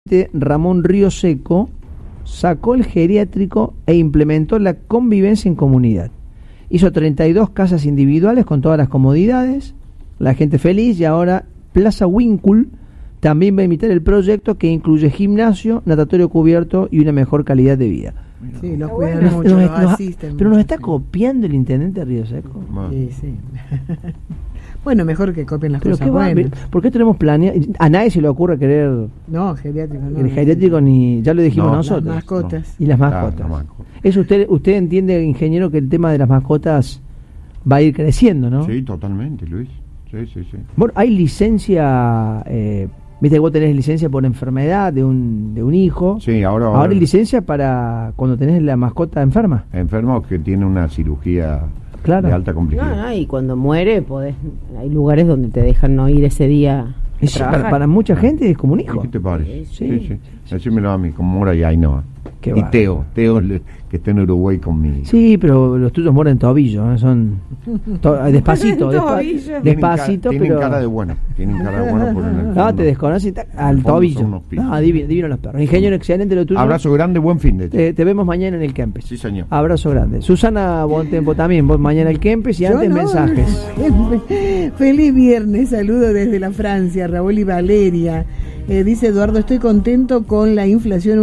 Ramón Río Seco sacó el geriátrico e implementó la convivencia en comunidad. Hizo 32 casas individuales con todas las comodidades, la gente feliz, y ahora Plaza Winkle también va a imitar el proyecto, que incluye gimnasio, natatorio cubierto y una mejor calidad de vida. Sí, los cuidan mucho, los asisten. Pero nos está sí. copiando el intendente Río Seco. Sí. Bueno, mejor que copien las ¿Pero cosas buenas. ¿Por qué tenemos planeado? A nadie se le ocurre querer... No, geriátrico no. El geriátrico ni... Ya lo dijimos nosotros. Las mascotas. Y las mascotas. Eso usted entiende, ingeniero, que el tema de las mascotas va a ir creciendo, ¿no? Sí, totalmente, Luis. Sí. Bueno, hay licencia... Viste que vos tenés licencia por enfermedad de un hijo. Sí, ahora hay licencia para cuando tenés la mascota enferma. Enfermo que tiene una cirugía de alta complicación. No, y cuando muere, hay lugares donde te dejan no ir ese día a trabajar. Para mucha gente es como un hijo. ¿Qué te parece? Sí. Decímelo a mí, como Mora y Ainhoa. Qué y Teo, que está en Uruguay conmigo. Sí, pero los tuyos mueren tobillo, son despacito, despacito, tienen cara de bueno, no, te desconoces al tobillo. No, divino los perros. Ingeniero, excelente lo tuyo. Abrazo grande, buen fin de te vemos mañana en el Kempes. Sí, señor. Abrazo grande. Susana, buen tiempo también, vos mañana el Kempes y antes mensajes. Feliz viernes, saludo desde la Francia, Raúl y Valeria. Dice Eduardo, estoy contento con la inflación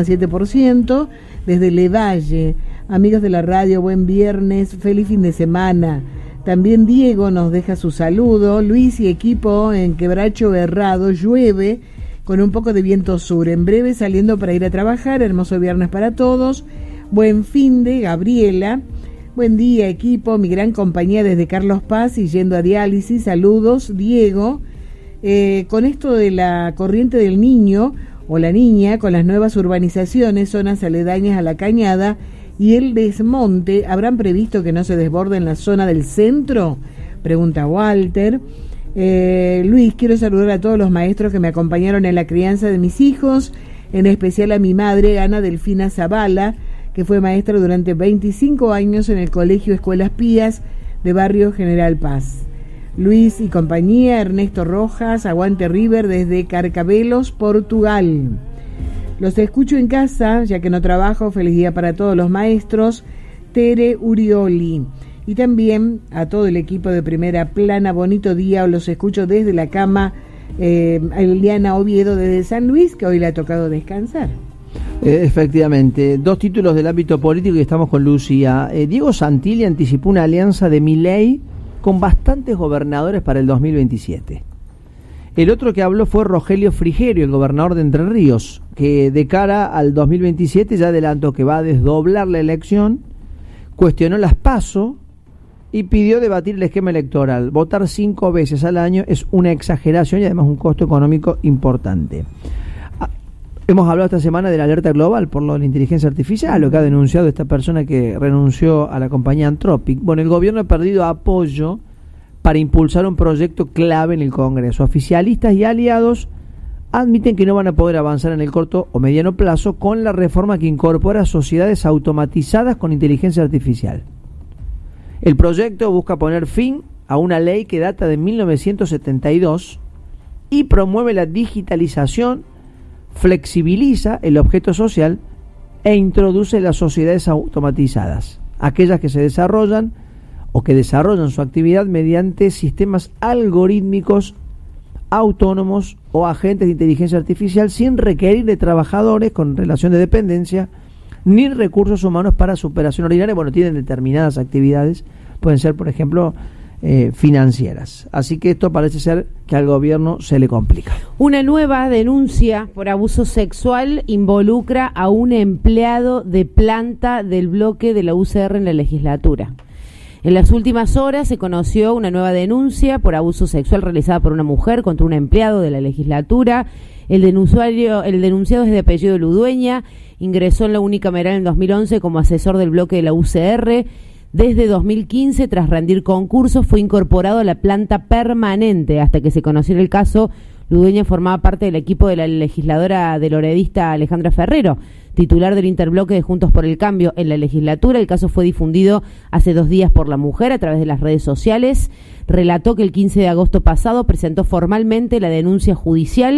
1,7% desde Levalle. Amigos de la radio, buen viernes, feliz fin de semana. También Diego nos deja su saludo. Luis y equipo en Quebracho Herrado, llueve con un poco de viento sur. En breve saliendo para ir a trabajar, hermoso viernes para todos. Buen fin de Gabriela. Buen día equipo, mi gran compañía desde Carlos Paz y yendo a diálisis. Saludos, Diego. Con esto de la corriente del Niño o la Niña, con las nuevas urbanizaciones, zonas aledañas a la Cañada y el desmonte, ¿habrán previsto que no se desborde en la zona del centro? Pregunta Walter. Luis, quiero saludar a todos los maestros que me acompañaron en la crianza de mis hijos, en especial a mi madre, Ana Delfina Zavala, que fue maestra durante 25 años en el Colegio Escuelas Pías de Barrio General Paz. Luis y compañía, Ernesto Rojas, aguante River desde Carcabelos, Portugal. Los escucho en casa, ya que no trabajo, feliz día para todos los maestros, Tere Urioli. Y también a todo el equipo de Primera Plana, bonito día, los escucho desde la cama, Eliana Oviedo desde San Luis, que hoy le ha tocado descansar. Efectivamente, 2 títulos del ámbito político y estamos con Lucía. Diego Santilli anticipó una alianza de Milei con bastantes gobernadores para el 2027. El otro que habló fue Rogelio Frigerio, el gobernador de Entre Ríos, que de cara al 2027 ya adelantó que va a desdoblar la elección, cuestionó las PASO y pidió debatir el esquema electoral. Votar 5 veces al año es una exageración y además un costo económico importante. Hemos hablado esta semana de la alerta global por lo de la inteligencia artificial, lo que ha denunciado esta persona que renunció a la compañía Anthropic. Bueno, el gobierno ha perdido apoyo para impulsar un proyecto clave en el Congreso. Oficialistas y aliados admiten que no van a poder avanzar en el corto o mediano plazo con la reforma que incorpora sociedades automatizadas con inteligencia artificial. El proyecto busca poner fin a una ley que data de 1972 y promueve la digitalización, flexibiliza el objeto social e introduce las sociedades automatizadas, aquellas que se desarrollan o que desarrollan su actividad mediante sistemas algorítmicos autónomos o agentes de inteligencia artificial sin requerir de trabajadores con relación de dependencia ni recursos humanos para su operación ordinaria. Bueno, tienen determinadas actividades, pueden ser, por ejemplo, financieras. Así que esto parece ser que al gobierno se le complica. Una nueva denuncia por abuso sexual involucra a un empleado de planta del bloque de la UCR en la legislatura. En las últimas horas se conoció una nueva denuncia por abuso sexual realizada por una mujer contra un empleado de la legislatura. El denunciado es de apellido Ludueña, ingresó en la unicameral en 2011 como asesor del bloque de la UCR. Desde 2015, tras rendir concursos, fue incorporado a la planta permanente. Hasta que se conociera el caso, Ludueña formaba parte del equipo de la legisladora deloredista Alejandra Ferrero, titular del interbloque de Juntos por el Cambio en la legislatura. El caso fue difundido hace 2 días por La Mujer a través de las redes sociales. Relató que el 15 de agosto pasado presentó formalmente la denuncia judicial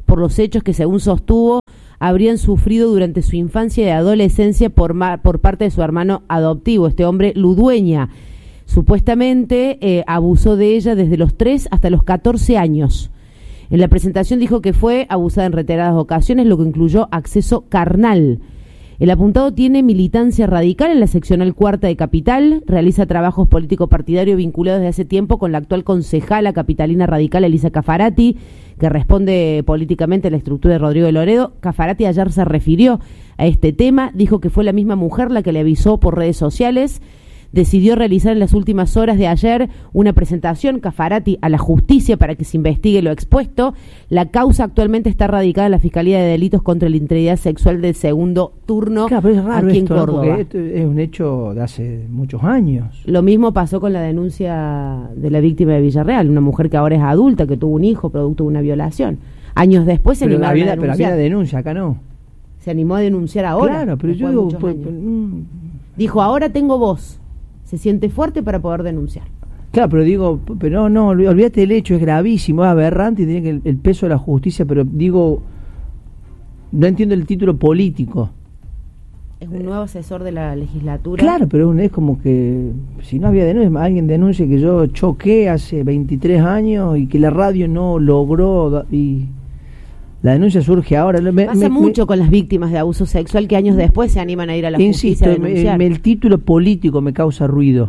por los hechos que, según sostuvo, habrían sufrido durante su infancia y adolescencia por parte de su hermano adoptivo, este hombre Ludueña. Supuestamente abusó de ella desde los 3 hasta los 14 años. En la presentación dijo que fue abusada en reiteradas ocasiones, lo que incluyó acceso carnal. El apuntado tiene militancia radical en la seccional cuarta de Capital, realiza trabajos político-partidarios vinculados desde hace tiempo con la actual concejala capitalina radical Elisa Caffarati, que responde políticamente a la estructura de Rodrigo de Loredo. Caffarati ayer se refirió a este tema, dijo que fue la misma mujer la que le avisó por redes sociales. Decidió realizar en las últimas horas de ayer una presentación, Caffarati, a la justicia para que se investigue lo expuesto. La causa actualmente está radicada en la Fiscalía de Delitos contra la Integridad Sexual del segundo turno, claro, pero es raro aquí esto, en Córdoba. Porque esto es un hecho de hace muchos años. Lo mismo pasó con la denuncia de la víctima de Villarreal, una mujer que ahora es adulta, que tuvo un hijo producto de una violación. Años después se animaron a denunciar. Pero había denuncia, acá no. Se animó a denunciar ahora. Claro, pero yo digo... Dijo, ahora tengo voz. Se siente fuerte para poder denunciar. Claro, pero digo, pero no, olvídate del hecho, es gravísimo, es aberrante y tiene que el peso de la justicia, pero digo, no entiendo el título político. Es un nuevo asesor de la legislatura. Claro, pero es como que si no había denuncia, alguien denuncie que yo choqué hace 23 años y que la radio no logró, y la denuncia surge ahora. Pasa mucho con las víctimas de abuso sexual que años después se animan a ir a la justicia a denunciar. El título político me causa ruido.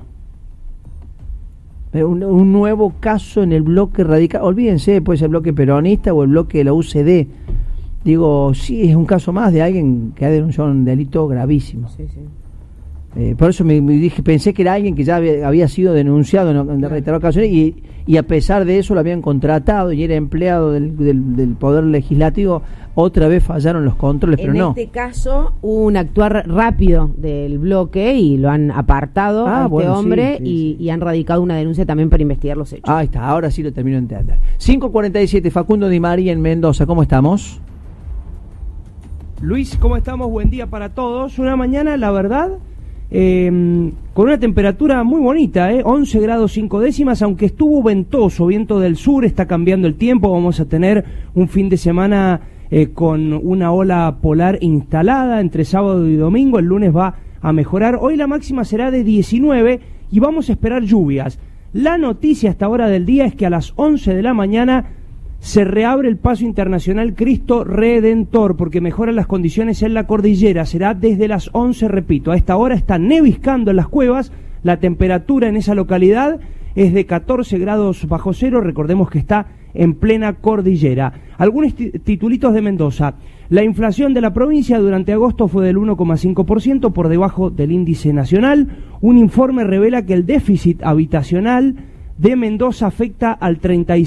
Un nuevo caso en el bloque radical. Olvídense, puede ser el bloque peronista o el bloque de la UCD. Digo, sí, es un caso más de alguien que ha denunciado un delito gravísimo. Sí, sí. Por eso me dije, pensé que era alguien que ya había sido denunciado en reiteradas ocasiones y a pesar de eso lo habían contratado y era empleado del Poder Legislativo. Otra vez fallaron los controles, pero no. En este caso hubo un actuar rápido del bloque y lo han apartado a este hombre, sí. Y han radicado una denuncia también para investigar los hechos. Ahí está, ahora sí lo termino de entender. 5:47, Facundo Di María en Mendoza, ¿cómo estamos? Luis, ¿cómo estamos? Buen día para todos. Una mañana, la verdad, con una temperatura muy bonita, 11 grados 5 décimas, aunque estuvo ventoso, viento del sur, está cambiando el tiempo, vamos a tener un fin de semana con una ola polar instalada entre sábado y domingo, el lunes va a mejorar, hoy la máxima será de 19 y vamos a esperar lluvias. La noticia a esta hora del día es que a las 11 de la mañana se reabre el paso internacional Cristo Redentor porque mejoran las condiciones en la cordillera. Será desde las 11, repito. A esta hora está neviscando en las cuevas. La temperatura en esa localidad es de 14 grados bajo cero. Recordemos que está en plena cordillera. Algunos titulitos de Mendoza. La inflación de la provincia durante agosto fue del 1,5%, por debajo del índice nacional. Un informe revela que el déficit habitacional de Mendoza afecta al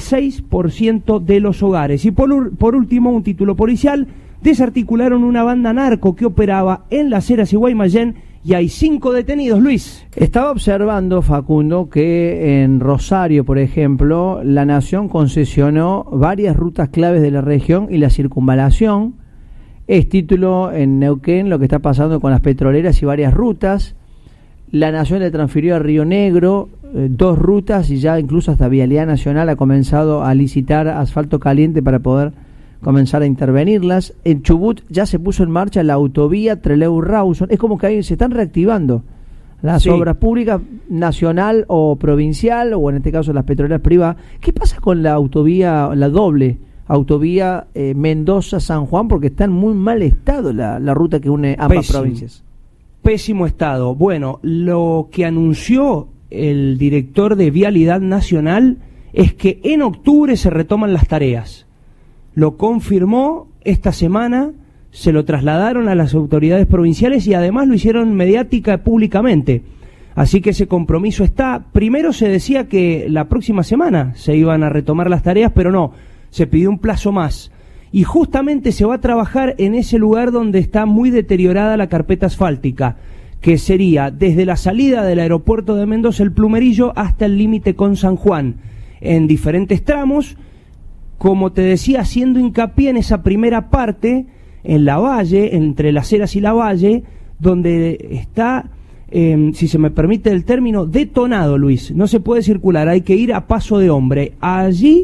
36% de los hogares. Y por último, un título policial: desarticularon una banda narco que operaba en Las Heras y Guaymallén y hay 5 detenidos, Luis. Estaba observando, Facundo, que en Rosario, por ejemplo, la Nación concesionó varias rutas claves de la región y la circunvalación. Es título en Neuquén lo que está pasando con las petroleras y varias rutas. La Nación le transfirió a Río Negro 2 rutas y ya incluso hasta Vialidad Nacional ha comenzado a licitar asfalto caliente para poder comenzar a intervenirlas. En Chubut ya se puso en marcha la autovía Trelew-Rawson. Es como que ahí se están reactivando las obras públicas, nacional o provincial, o en este caso las petroleras privadas. ¿Qué pasa con la autovía, la doble autovía Mendoza-San Juan? Porque está en muy mal estado la ruta que une ambas provincias. Pésimo estado. Bueno, lo que anunció el director de Vialidad Nacional es que en octubre se retoman las tareas. Lo confirmó esta semana, se lo trasladaron a las autoridades provinciales y además lo hicieron mediática públicamente. Así que ese compromiso está. Primero se decía que la próxima semana se iban a retomar las tareas, pero no, se pidió un plazo más. Y justamente se va a trabajar en ese lugar donde está muy deteriorada la carpeta asfáltica, que sería desde la salida del aeropuerto de Mendoza, el Plumerillo, hasta el límite con San Juan, en diferentes tramos, como te decía, haciendo hincapié en esa primera parte, en la Valle, entre Las Heras y la Valle, donde está, si se me permite el término, detonado, Luis. No se puede circular, hay que ir a paso de hombre. Allí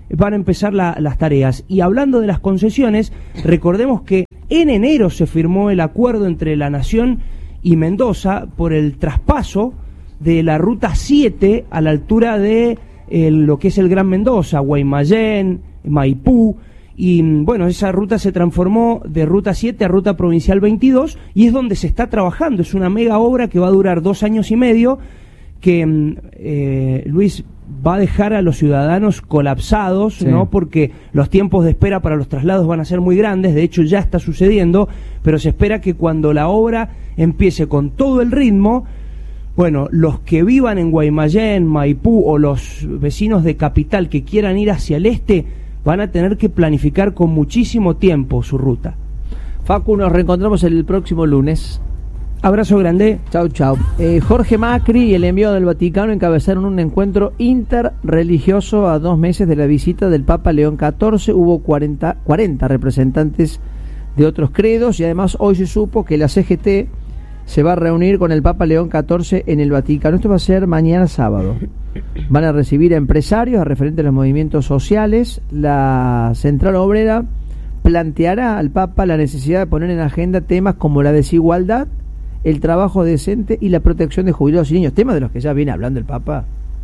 van a empezar las tareas. Y hablando de las concesiones, recordemos que en enero se firmó el acuerdo entre la Nación y Mendoza por el traspaso de la Ruta 7 a la altura de lo que es el Gran Mendoza, Guaymallén, Maipú, y bueno, esa ruta se transformó de Ruta 7 a Ruta Provincial 22 y es donde se está trabajando. Es una mega obra que va a durar 2 años y medio, que Luis va a dejar a los ciudadanos colapsados, sí, ¿no? Porque los tiempos de espera para los traslados van a ser muy grandes, de hecho ya está sucediendo, pero se espera que cuando la obra empiece con todo el ritmo, bueno, los que vivan en Guaymallén, Maipú o los vecinos de Capital que quieran ir hacia el este van a tener que planificar con muchísimo tiempo su ruta. Facu, nos reencontramos el próximo lunes. Abrazo grande. Chau, chau. Jorge Macri y el enviado del Vaticano encabezaron un encuentro interreligioso a 2 meses de la visita del Papa León XIV. Hubo 40 representantes de otros credos y además hoy se supo que la CGT se va a reunir con el Papa León XIV en el Vaticano. Esto va a ser mañana sábado. Van a recibir a empresarios, a referentes de los movimientos sociales. La Central Obrera planteará al Papa la necesidad de poner en agenda temas como la desigualdad, el trabajo decente y la protección de jubilados y niños, temas de los que ya viene hablando el Papa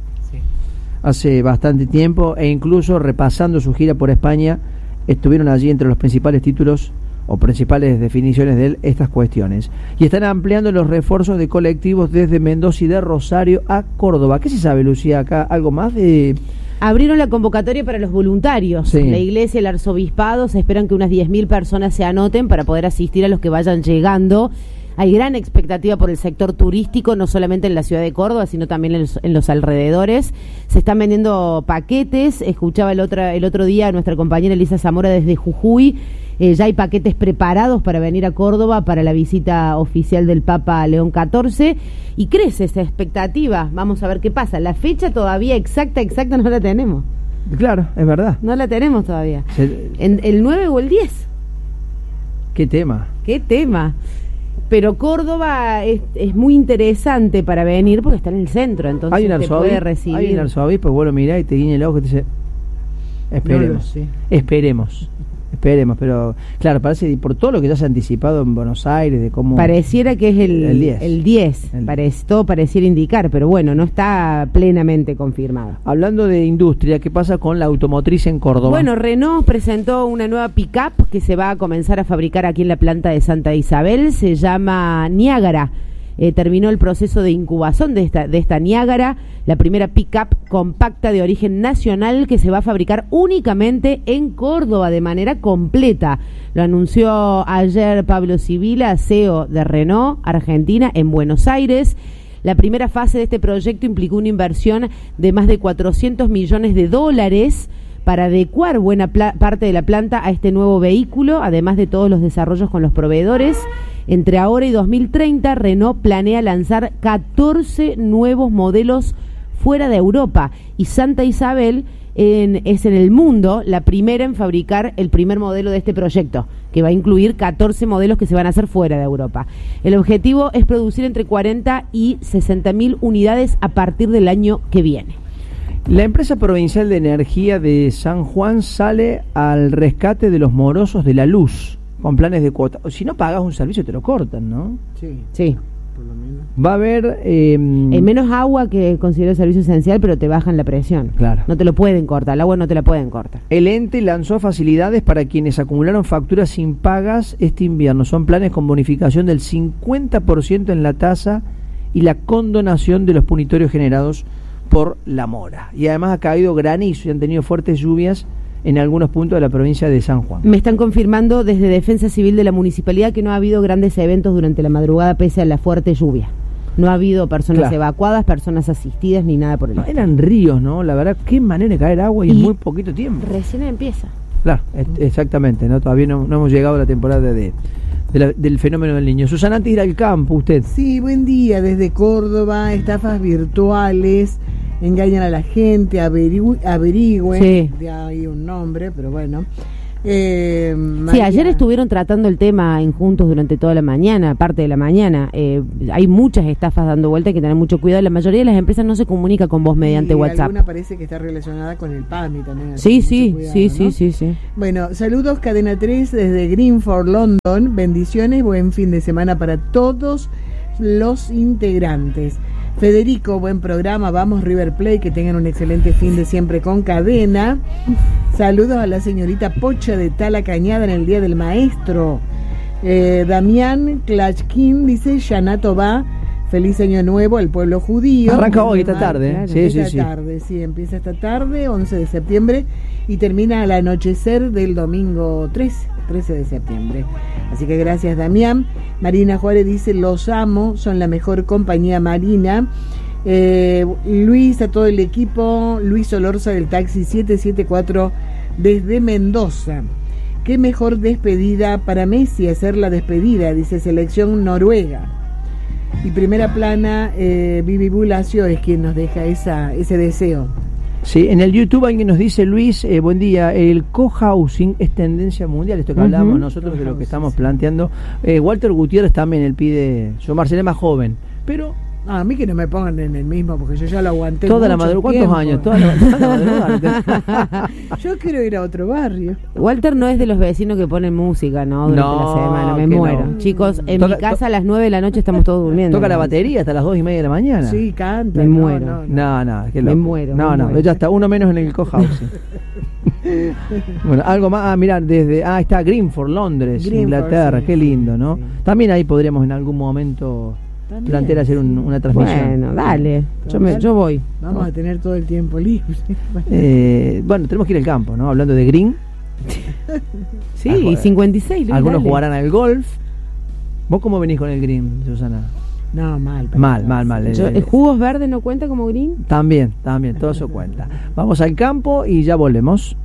hace bastante tiempo, e incluso repasando su gira por España estuvieron allí entre los principales títulos o principales definiciones de él estas cuestiones. Y están ampliando los refuerzos de colectivos desde Mendoza y de Rosario a Córdoba. ¿Qué se sabe, Lucía, acá? ¿Algo más de...? Abrieron la convocatoria para los voluntarios. Sí. La iglesia y el arzobispado se esperan que unas 10.000 personas se anoten para poder asistir a los que vayan llegando. Hay gran expectativa por el sector turístico, no solamente en la ciudad de Córdoba, sino también en los alrededores. Se están vendiendo paquetes. Escuchaba el otro día a nuestra compañera Elisa Zamora desde Jujuy. Ya hay paquetes preparados para venir a Córdoba para la visita oficial del Papa León XIV y crece esa expectativa. Vamos a ver qué pasa. La fecha todavía exacta no la tenemos. Claro, es verdad. No la tenemos todavía. ¿En el 9 o el 10? ¿Qué tema? ¿Qué tema? Pero Córdoba es muy interesante para venir porque está en el centro, entonces te puede recibir. Hay un arzobispo, bueno, mirá y te guiña el ojo y te dice, esperemos, esperemos, pero claro, parece por todo lo que ya se ha anticipado en Buenos Aires, de cómo... Pareciera que es el 10. Todo pareciera indicar, pero bueno, no está plenamente confirmado. Hablando de industria, ¿qué pasa con la automotriz en Córdoba? Bueno, Renault presentó una nueva pick-up que se va a comenzar a fabricar aquí en la planta de Santa Isabel, se llama Niágara. Terminó el proceso de incubación de esta Niágara, la primera pick-up compacta de origen nacional que se va a fabricar únicamente en Córdoba de manera completa. Lo anunció ayer Pablo Sibila, CEO de Renault Argentina en Buenos Aires. La primera fase de este proyecto implicó una inversión de más de $400 millones para adecuar buena parte de la planta a este nuevo vehículo, además de todos los desarrollos con los proveedores. Entre ahora y 2030, Renault planea lanzar 14 nuevos modelos fuera de Europa y Santa Isabel es en el mundo la primera en fabricar el primer modelo de este proyecto, que va a incluir 14 modelos que se van a hacer fuera de Europa. El objetivo es producir entre 40 y 60.000 unidades a partir del año que viene. La empresa provincial de energía de San Juan sale al rescate de los morosos de la luz con planes de cuota. Si no pagas un servicio te lo cortan, ¿no? Sí. Por lo menos. Va a haber... menos agua que considero servicio esencial, pero te bajan la presión. Claro. No te lo pueden cortar, el agua no te la pueden cortar. El ente lanzó facilidades para quienes acumularon facturas sin pagas este invierno. Son planes con bonificación del 50% en la tasa y la condonación de los punitorios generados por la mora. Y además ha caído granizo y han tenido fuertes lluvias en algunos puntos de la provincia de San Juan. Me están confirmando desde Defensa Civil de la Municipalidad que no ha habido grandes eventos durante la madrugada pese a la fuerte lluvia. No ha habido personas evacuadas, personas asistidas ni nada por el estilo. Eran ríos, ¿no? La verdad, qué manera de caer agua y en muy poquito tiempo. Recién empieza. Claro, exactamente, ¿no? Todavía no hemos llegado a la temporada del fenómeno del Niño. Susana, antes de ir al campo, usted. Sí, buen día, desde Córdoba, estafas virtuales, engañan a la gente, averigüen, sí. Ya hay un nombre, pero bueno. Sí, María- ayer estuvieron tratando el tema en Juntos durante toda la mañana, parte de la mañana. Hay muchas estafas dando vuelta, hay que tener mucho cuidado. La mayoría de las empresas no se comunica con vos mediante y WhatsApp. alguna parece que está relacionada con el PAMI también. así Sí, que sí, mucho cuidado, sí, ¿no? sí. Bueno, saludos Cadena 3 desde Greenford, London. Bendiciones, buen fin de semana para todos los integrantes. Federico, buen programa, vamos River Plate, que tengan un excelente fin de siempre con Cadena. Saludos a la señorita Pocha de Tala Cañada en el Día del Maestro. Damián Klachkin dice, Shanato va, feliz año nuevo al pueblo judío. Arranca hoy, esta Mal, tarde. claro. Sí, esta sí, sí. tarde, sí, empieza esta tarde, 11 de septiembre, y termina al anochecer del domingo 13 de septiembre. Así que gracias, Damián. Marina Juárez dice, los amo, son la mejor compañía marina. Luis, a todo el equipo, Luis Olorza del taxi 774 desde Mendoza. Qué mejor despedida para Messi, hacer la despedida, dice selección Noruega. Y primera plana, Vivi Bulacio es quien nos deja ese deseo. Sí, en el YouTube alguien nos dice, Luis, buen día, el cohousing es tendencia mundial, esto que hablamos nosotros de lo que estamos planteando. Walter Gutiérrez también, él pide, yo Marcelo es más joven, pero... A mí que no me pongan en el mismo, porque yo ya lo aguanté Toda la mucho madrugada, ¿cuántos años? tiempo. Toda la madrugada. Yo quiero ir a otro barrio. Walter no es de los vecinos que ponen música, ¿no? Durante No, la semana, me que muero. no. Chicos, en Toca- mi casa a las 9 de la noche estamos todos durmiendo. Toca la batería hasta las 2:30 de la mañana. Sí, canta. Me muero. No, qué Me loco. muero, No, me muero. ya está, uno menos en el cohousing. Bueno, algo más, mirá, está Greenford, Londres, Greenford, Inglaterra, sí, qué lindo, ¿no? sí. También ahí podríamos en algún momento También, plantear hacer sí. una transmisión. Bueno, dale, yo voy. Vamos a tener todo el tiempo libre. Bueno, tenemos que ir al campo, ¿no? Hablando de green, Sí, Ah, y 56. Luis, algunos dale. jugarán al golf. ¿Vos cómo venís con el green, Susana? No, mal. Mal. ¿El jugos verdes no cuenta como green? También, todo eso cuenta. Vamos al campo y ya volvemos.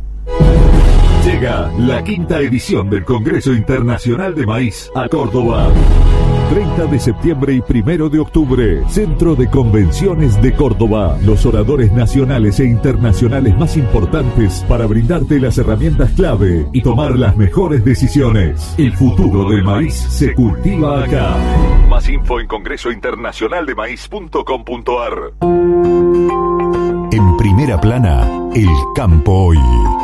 Llega la quinta edición del Congreso Internacional de Maíz a Córdoba. 30 de septiembre y 1 de octubre, Centro de Convenciones de Córdoba. Los oradores nacionales e internacionales más importantes para brindarte las herramientas clave y tomar las mejores decisiones. El futuro del maíz se cultiva acá. Más info en congresointernacionaldemaíz.com.ar. En primera plana, el campo hoy.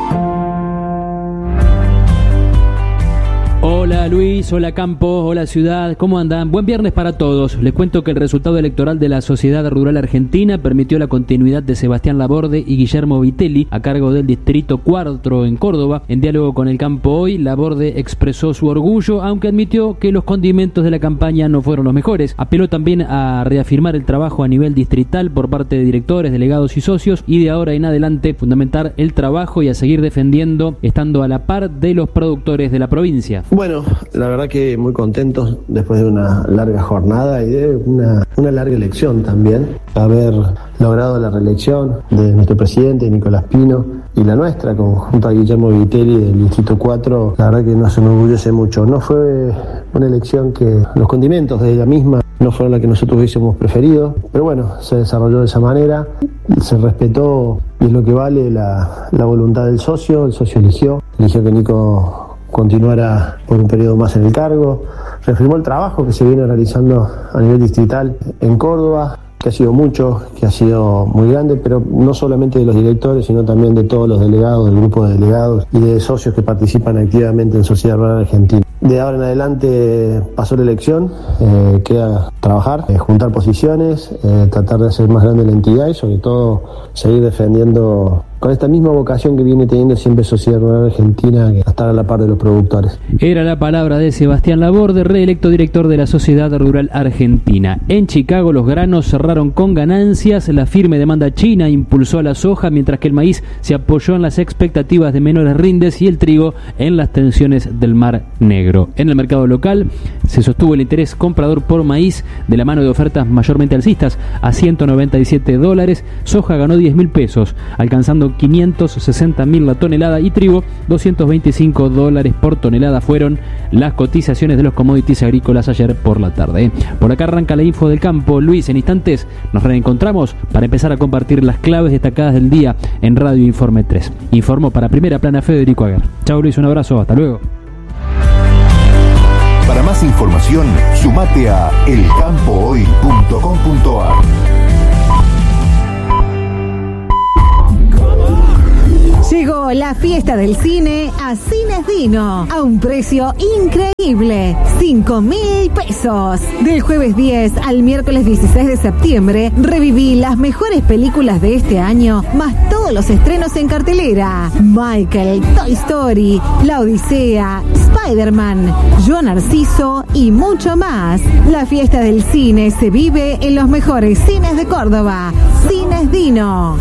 Hola Luis, hola Campo, hola Ciudad, ¿cómo andan? Buen viernes para todos. Les cuento que el resultado electoral de la Sociedad Rural Argentina permitió la continuidad de Sebastián Laborde y Guillermo Vitelli a cargo del Distrito 4 en Córdoba. En diálogo con el Campo hoy, Laborde expresó su orgullo, aunque admitió que los condimentos de la campaña no fueron los mejores. Apeló también a reafirmar el trabajo a nivel distrital por parte de directores, delegados y socios, y de ahora en adelante fundamentar el trabajo y a seguir defendiendo, estando a la par de los productores de la provincia. Bueno, la verdad que muy contentos después de una larga jornada y de una larga elección también. Haber logrado la reelección de nuestro presidente Nicolás Pino y la nuestra, junto a Guillermo Vitelli del Distrito 4, la verdad que nos enorgullece mucho. No fue una elección que los condimentos de la misma no fueron la que nosotros hubiésemos preferido, pero bueno, se desarrolló de esa manera, se respetó y es lo que vale la voluntad del socio. El socio eligió que Nico continuara por un periodo más en el cargo, reafirmó el trabajo que se viene realizando a nivel distrital en Córdoba, que ha sido mucho, que ha sido muy grande, pero no solamente de los directores, sino también de todos los delegados, del grupo de delegados y de socios que participan activamente en Sociedad Rural Argentina. De ahora en adelante pasó la elección, queda trabajar, juntar posiciones, tratar de hacer más grande la entidad y sobre todo seguir defendiendo con esta misma vocación que viene teniendo siempre Sociedad Rural Argentina, que estar a la par de los productores. Era la palabra de Sebastián Laborde, reelecto director de la Sociedad Rural Argentina. En Chicago los granos cerraron con ganancias, la firme demanda china impulsó a la soja, mientras que el maíz se apoyó en las expectativas de menores rindes y el trigo en las tensiones del Mar Negro. En el mercado local se sostuvo el interés comprador por maíz de la mano de ofertas mayormente alcistas a $197, soja ganó 10.000 pesos, alcanzando 560.000 la tonelada, y trigo $225 por tonelada fueron las cotizaciones de los commodities agrícolas ayer por la tarde. Por acá arranca la info del campo. Luis, en instantes nos reencontramos para empezar a compartir las claves destacadas del día en Radio Informe 3. Informó para Primera Plana Federico Aguer. Chau Luis, un abrazo, hasta luego. Para más información, sumate a elcampohoy.com.ar. Llegó la fiesta del cine a Cines Dino a un precio increíble, 5.000 pesos. Del jueves 10 al miércoles 16 de septiembre, reviví las mejores películas de este año, más todos los estrenos en cartelera. Michael, Toy Story, La Odisea, Spider-Man, Yo Narciso y mucho más. La fiesta del cine se vive en los mejores cines de Córdoba. Cines Dino.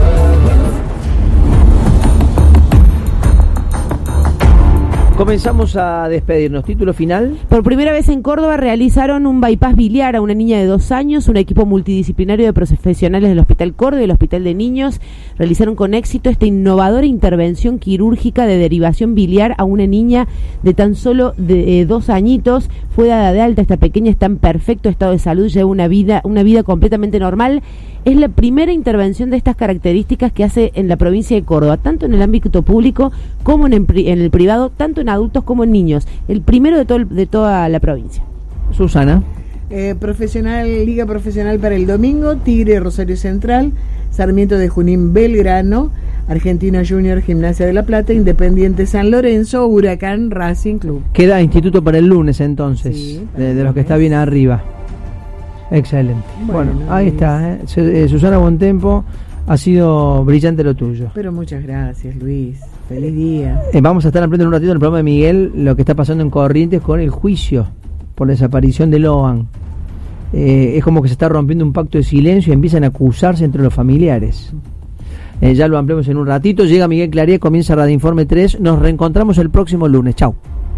Comenzamos a despedirnos. Título final. Por primera vez en Córdoba realizaron un bypass biliar a una niña de 2 años. Un equipo multidisciplinario de profesionales del Hospital Córdoba y del Hospital de Niños realizaron con éxito esta innovadora intervención quirúrgica de derivación biliar a una niña de tan solo 2 añitos. Fue dada de alta. Esta pequeña está en perfecto estado de salud, lleva una vida completamente normal. Es la primera intervención de estas características que hace en la provincia de Córdoba, tanto en el ámbito público como en el privado, tanto en adultos como en niños. El primero de toda la provincia. Susana. Liga profesional para el domingo, Tigre Rosario Central, Sarmiento de Junín Belgrano, Argentino Junior Gimnasia de La Plata, Independiente San Lorenzo, Huracán Racing Club. Queda instituto para el lunes entonces, sí, de los que está bien arriba. Excelente. Bueno, ahí está. Susana Bontempo, ha sido brillante lo tuyo. Pero muchas gracias, Luis. Feliz día. Vamos a estar ampliando en un ratito en el programa de Miguel lo que está pasando en Corrientes con el juicio por la desaparición de Loan. Es como que se está rompiendo un pacto de silencio y empiezan a acusarse entre los familiares. Ya lo ampliamos en un ratito. Llega Miguel Claría, comienza Radio Informe 3. Nos reencontramos el próximo lunes. Chau.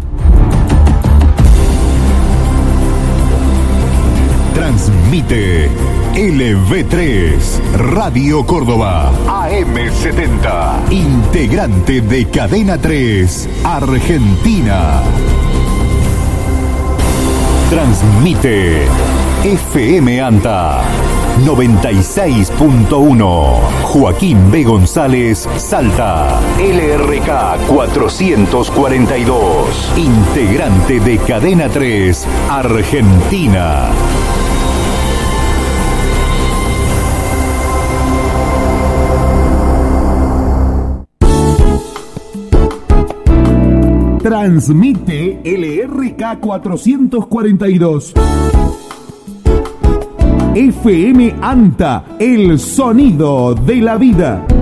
Transmite LV3 Radio Córdoba AM70, integrante de Cadena 3 Argentina. Transmite FM Anta 96.1 Joaquín B. González, Salta. LRK 442, integrante de Cadena 3 Argentina. Transmite LRK 442. FM Anta, el sonido de la vida.